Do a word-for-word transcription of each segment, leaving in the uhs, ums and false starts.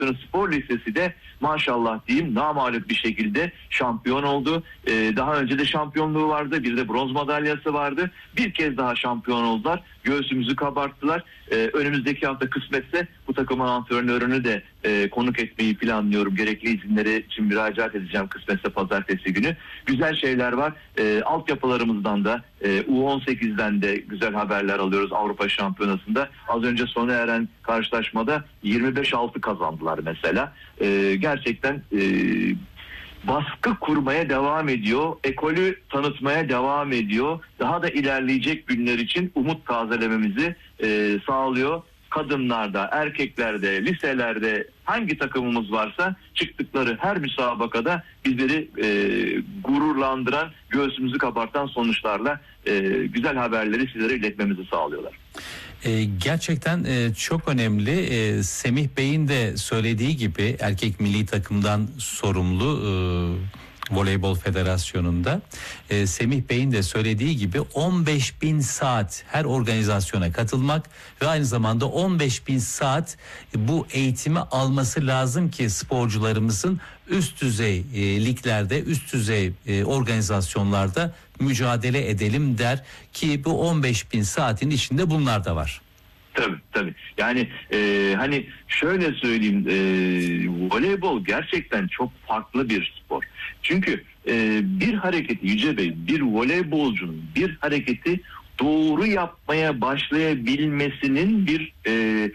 Spor Lisesi de maşallah diyeyim namağlup bir şekilde şampiyon oldu. Ee, daha önce de şampiyonluğu vardı. Bir de bronz madalyası vardı. Bir kez daha şampiyon oldular. Göğsümüzü kabarttılar. Ee, önümüzdeki hafta kısmetse bu takımın antrenörünü de e, konuk etmeyi planlıyorum. Gerekli izinleri için müracaat edeceğim kısmetse pazartesi günü. Güzel şeyler var. E, altyapılarımızdan da e, U on sekizden de güzel haberler alıyoruz Avrupa Şampiyonası'nda. Az önce sona eren karşılaşmada yirmi beş altı kazandılar mesela. E, gerçekten e, baskı kurmaya devam ediyor. Ekolü tanıtmaya devam ediyor. Daha da ilerleyecek günler için umut tazelememizi e, sağlıyor. Kadınlarda, erkeklerde, liselerde hangi takımımız varsa çıktıkları her müsabakada bizleri e, gururlandıran, göğsümüzü kabartan sonuçlarla e, güzel haberleri sizlere iletmemizi sağlıyorlar. E, gerçekten e, çok önemli. E, Semih Bey'in de söylediği gibi erkek milli takımdan sorumlu e, Voleybol Federasyonu'nda e, Semih Bey'in de söylediği gibi on beş bin saat her organizasyona katılmak ve aynı zamanda on beş bin saat bu eğitimi alması lazım ki sporcularımızın üst düzey e, liglerde, üst düzey e, organizasyonlarda mücadele edelim der ki bu on beş bin saatin içinde bunlar da var. Tabii tabii. Yani e, hani şöyle söyleyeyim, e, voleybol gerçekten çok farklı bir spor. Çünkü e, bir hareketi Yüce Bey, bir voleybolcunun bir hareketi doğru yapmaya başlayabilmesinin bir e,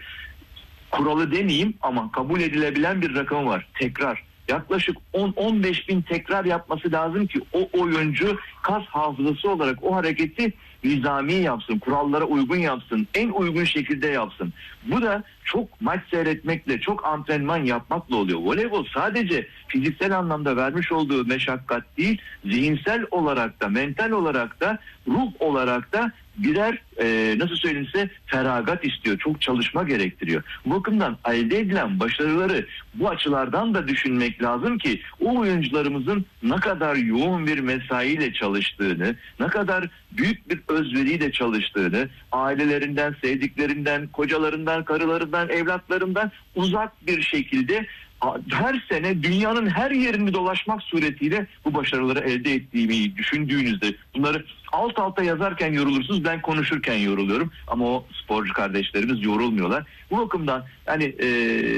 kuralı demeyeyim ama kabul edilebilen bir rakamı var. Tekrar. Yaklaşık on on beş bin tekrar yapması lazım ki o oyuncu kas hafızası olarak o hareketi nizami yapsın, kurallara uygun yapsın, en uygun şekilde yapsın. Bu da çok maç seyretmekle, çok antrenman yapmakla oluyor. Voleybol sadece fiziksel anlamda vermiş olduğu meşakkat değil, zihinsel olarak da, mental olarak da, ruh olarak da birer e, nasıl söyleyeyim size feragat istiyor. Çok çalışma gerektiriyor. Bu bakımdan elde edilen başarıları bu açılardan da düşünmek lazım ki o oyuncularımızın ne kadar yoğun bir mesaiyle çalıştığını, ne kadar büyük bir özveriyle çalıştığını, ailelerinden, sevdiklerinden, kocalarından, karılarından, evlatlarından uzak bir şekilde her sene dünyanın her yerini dolaşmak suretiyle bu başarıları elde ettiğimi düşündüğünüzde bunları alt alta yazarken yorulursunuz, ben konuşurken yoruluyorum ama o sporcu kardeşlerimiz yorulmuyorlar. Bu bakımdan yani e,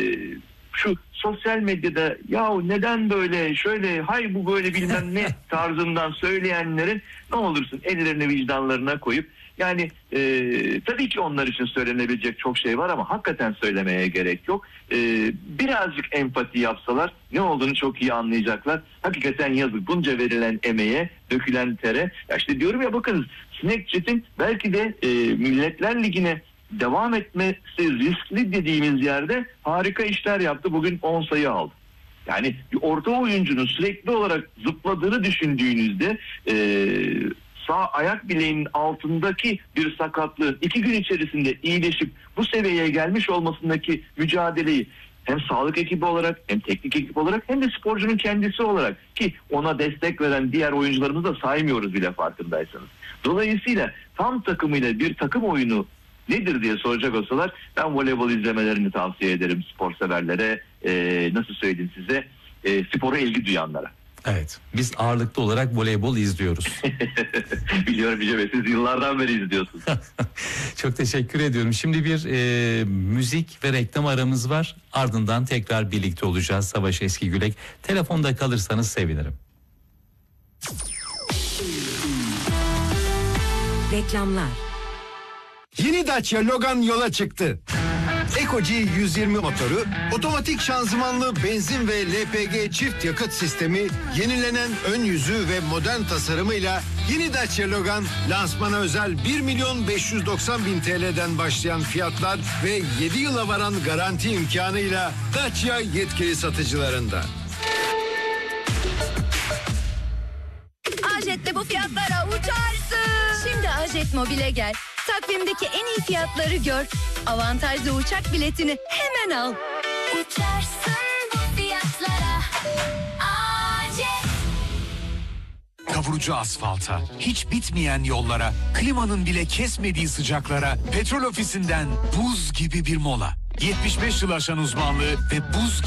şu sosyal medyada ya neden böyle şöyle hay bu böyle bilmem ne tarzından söyleyenlerin ne olursun ellerini vicdanlarına koyup yani e, tabii ki onlar için söylenebilecek çok şey var ama hakikaten söylemeye gerek yok. E, birazcık empati yapsalar ne olduğunu çok iyi anlayacaklar. Hakikaten yazık bunca verilen emeğe, dökülen tere. Ya işte diyorum ya bakınız Snapchat'in belki de e, Milletler Ligi'ne devam etmesi riskli dediğimiz yerde harika işler yaptı. Bugün on sayı aldı. Yani bir orta oyuncunun sürekli olarak zıpladığını düşündüğünüzde e, sağ ayak bileğinin altındaki bir sakatlığın iki gün içerisinde iyileşip bu seviyeye gelmiş olmasındaki mücadeleyi hem sağlık ekibi olarak hem teknik ekip olarak hem de sporcunun kendisi olarak ki ona destek veren diğer oyuncularımızı da saymıyoruz bile farkındaysanız. Dolayısıyla tam takımıyla bir takım oyunu nedir diye soracak olsalar ben voleybol izlemelerini tavsiye ederim spor severlere, e, nasıl söyleyeyim size, e, spora ilgi duyanlara. Evet, biz ağırlıklı olarak voleybol izliyoruz. Biliyorum biliyorum, siz yıllardan beri izliyorsunuz. Çok teşekkür ediyorum. Şimdi bir e, müzik ve reklam aramız var. Ardından tekrar birlikte olacağız. Savaş Eskigülek. Telefonda kalırsanız sevinirim. Reklamlar. Yeni Dacia Logan yola çıktı. Eco-G yüz yirmi motoru, otomatik şanzımanlı benzin ve L P G çift yakıt sistemi, yenilenen ön yüzü ve modern tasarımıyla yeni Dacia Logan lansmana özel bir milyon beş yüz doksan bin T L'den başlayan fiyatlar ve yedi yıla varan garanti imkanıyla Dacia yetkili satıcılarında. Ajet'te bu fiyatlara uçarsın. Şimdi Ajet Mobil'e gel. Takvimdeki en iyi fiyatları gör. Avantajlı uçak biletini hemen al. Uçarsın bu fiyatlara. Ajet. Kavurucu asfalta, hiç bitmeyen yollara, klimanın bile kesmediği sıcaklara, Petrol Ofisi'nden buz gibi bir mola. yetmiş beş yıl aşan uzmanlığı ve buz